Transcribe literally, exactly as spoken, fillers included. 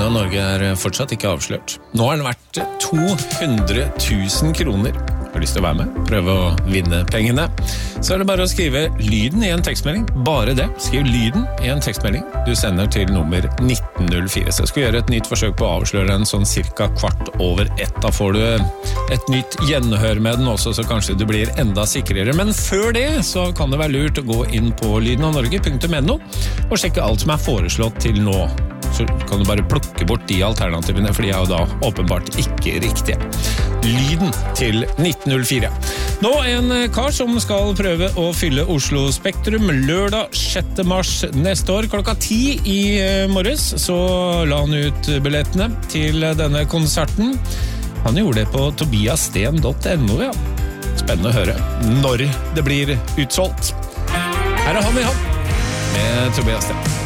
Lyden av Norge er fortsatt ikke avslørt. Nå har den vært to hundre tusen kroner. Har du lyst til å være med? Prøve å vinne pengene. Så er det bare å skrive lyden i en tekstmelding. Bare det. Skriv lyden i en tekstmelding. Du sender til nummer nitten null fire. Så jeg skal gjøre et nytt forsøk på å avsløre den sånn cirka kvart over ett. Da får du et nytt gjenhør med den også, så kanskje du blir enda sikrere. Men før det så kan det være lurt å gå inn på lyden av norge punktum no og sjekke alt som er foreslått til nå. Så kan du bare plukke bort de alternativene, for de er jo da åpenbart ikke riktige. Lyden til nitten null fire. Nå en kar som skal prøve å fylle Oslo Spektrum lørdag sjette mars neste år klokka ti i morges. Så la han ut billettene til denne konserten. Han gjorde det på tobiasten punktum no, ja. Spennende å høre når det blir utsolgt. Her er han i han med Tobias Sten.